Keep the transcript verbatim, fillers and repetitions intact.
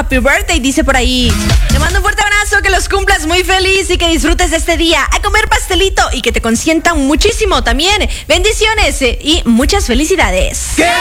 happy birthday, dice por ahí. Te mando un fuerte abrazo, que los cumplas muy feliz y que disfrutes de este día. A comer pastelito y que te consientan muchísimo también. Bendiciones eh, y muchas felicidades. ¿Qué?